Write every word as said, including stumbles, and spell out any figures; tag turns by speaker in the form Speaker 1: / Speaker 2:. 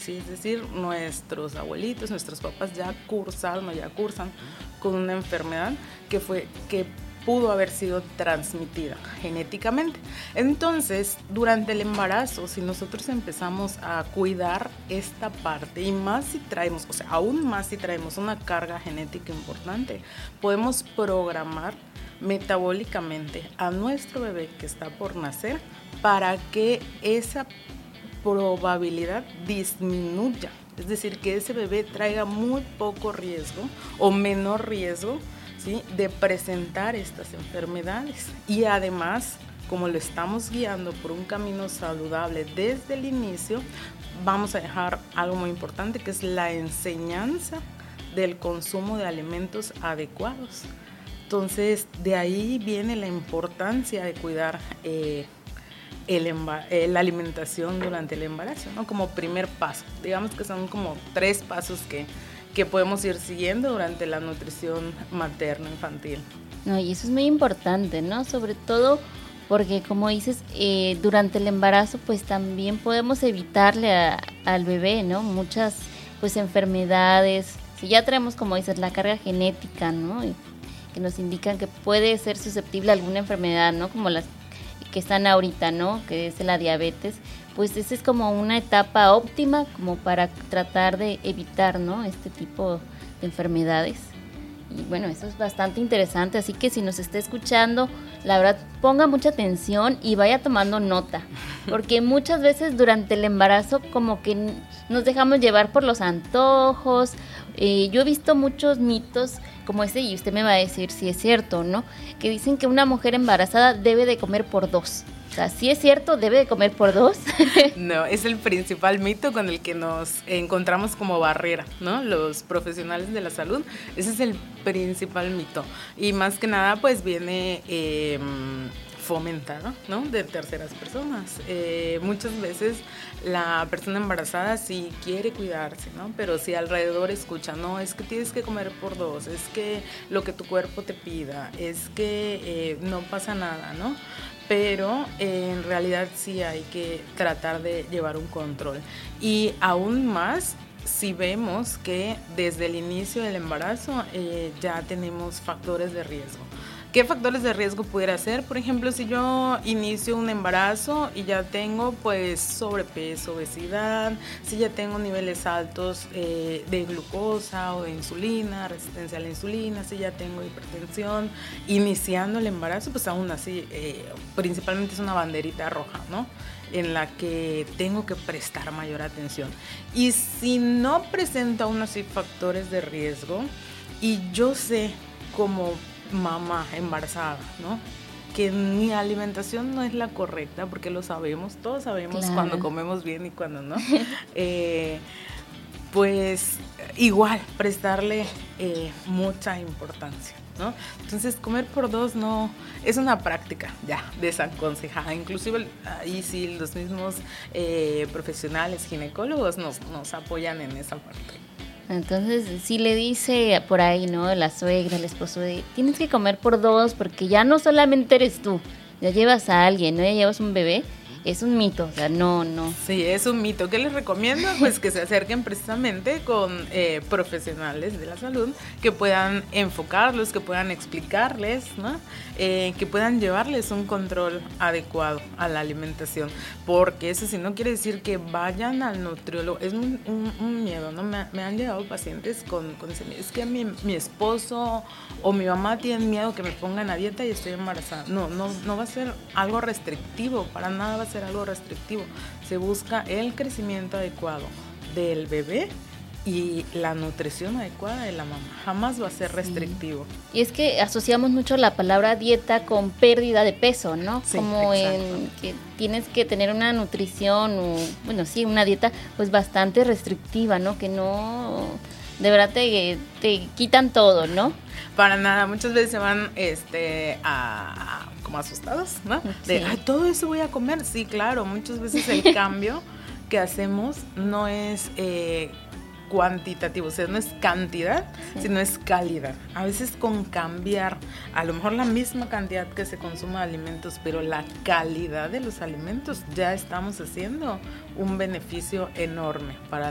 Speaker 1: ¿sí? Es decir, nuestros abuelitos, nuestros papás ya cursaron o ya cursan con una enfermedad que fue que pudo haber sido transmitida genéticamente. Entonces, durante el embarazo, si nosotros empezamos a cuidar esta parte, y más si traemos, o sea, aún más si traemos una carga genética importante, podemos programar metabólicamente a nuestro bebé que está por nacer para que esa probabilidad disminuya. Es decir, que ese bebé traiga muy poco riesgo o menor riesgo, ¿sí?, de presentar estas enfermedades. Y además, como lo estamos guiando por un camino saludable desde el inicio, vamos a dejar algo muy importante, que es la enseñanza del consumo de alimentos adecuados. Entonces, de ahí viene la importancia de cuidar eh, el embar- eh, la alimentación durante el embarazo, ¿no? Como primer paso. Digamos que son como tres pasos que que podemos ir siguiendo durante la nutrición materno-infantil.
Speaker 2: No, y eso es muy importante, ¿no? Sobre todo porque, como dices, eh, durante el embarazo, pues también podemos evitarle a, al bebé, ¿no? Muchas, pues, enfermedades. Si ya tenemos, como dices, la carga genética, ¿no? Y que nos indican que puede ser susceptible a alguna enfermedad, ¿no? Como las que están ahorita, ¿no? Que es la diabetes. Pues esa es como una etapa óptima como para tratar de evitar, ¿no?, este tipo de enfermedades. Y bueno, eso es bastante interesante, así que si nos está escuchando, la verdad, ponga mucha atención y vaya tomando nota, porque muchas veces durante el embarazo como que nos dejamos llevar por los antojos. Eh, yo he visto muchos mitos como ese, y usted me va a decir si es cierto, ¿no?, que dicen que una mujer embarazada debe de comer por dos. O sea, ¿sí es cierto? ¿Debe de comer por dos?
Speaker 1: No, es el principal mito con el que nos encontramos como barrera, ¿no? Los profesionales de la salud, ese es el principal mito. Y más que nada, pues viene eh, fomentado, ¿no?, de terceras personas. Eh, muchas veces la persona embarazada sí quiere cuidarse, ¿no? Pero si alrededor escucha, no, es que tienes que comer por dos, es que lo que tu cuerpo te pida, es que eh, no pasa nada, ¿no? Pero eh, en realidad sí hay que tratar de llevar un control. Y aún más si vemos que desde el inicio del embarazo eh, ya tenemos factores de riesgo. ¿Qué factores de riesgo pudiera ser? Por ejemplo, si yo inicio un embarazo y ya tengo pues sobrepeso, obesidad, si ya tengo niveles altos eh, de glucosa o de insulina, resistencia a la insulina, si ya tengo hipertensión, iniciando el embarazo, pues aún así, eh, principalmente es una banderita roja, ¿no?, en la que tengo que prestar mayor atención. Y si no presento aún así factores de riesgo, y yo sé como mamá embarazada, ¿no?, que mi alimentación no es la correcta, porque lo sabemos, todos sabemos claro. cuando comemos bien y cuando no, eh, pues igual prestarle eh, mucha importancia, ¿no? Entonces comer por dos no es una práctica ya desaconsejada, inclusive ahí sí los mismos eh, profesionales ginecólogos nos, nos apoyan en esa parte.
Speaker 2: Entonces, si le dice por ahí, ¿no?, la suegra, el esposo, de tienes que comer por dos porque ya no solamente eres tú, ya llevas a alguien, ¿no?, ya llevas un bebé, es un mito, o sea, no, no.
Speaker 1: Sí, es un mito. ¿Qué les recomiendo? Pues que se acerquen precisamente con eh, profesionales de la salud que puedan enfocarlos, que puedan explicarles, ¿no?, eh, que puedan llevarles un control adecuado a la alimentación, porque eso sí no quiere decir que vayan al nutriólogo, es un, un, un miedo, ¿no? Me, me han llegado pacientes con, con ese miedo, es que mi, mi esposo o mi mamá tienen miedo que me pongan a dieta y estoy embarazada. No, no, no va a ser algo restrictivo, para nada va a ser algo restrictivo. Se busca el crecimiento adecuado del bebé y la nutrición adecuada de la mamá. Jamás va a ser restrictivo.
Speaker 2: Sí. Y es que asociamos mucho la palabra dieta con pérdida de peso, ¿no?
Speaker 1: Sí,
Speaker 2: como
Speaker 1: exacto.
Speaker 2: En que tienes que tener una nutrición, o, bueno, sí, una dieta pues bastante restrictiva, ¿no? Que no, de verdad te, te quitan todo, ¿no?
Speaker 1: Para nada, muchas veces se van este, a, a, como asustados, ¿no? De, sí. Ay, todo eso voy a comer. Sí, claro, muchas veces el cambio que hacemos no es eh, cuantitativo, o sea, no es cantidad, sí. sino es calidad. A veces con cambiar, a lo mejor la misma cantidad que se consume de alimentos, pero la calidad de los alimentos, ya estamos haciendo un beneficio enorme para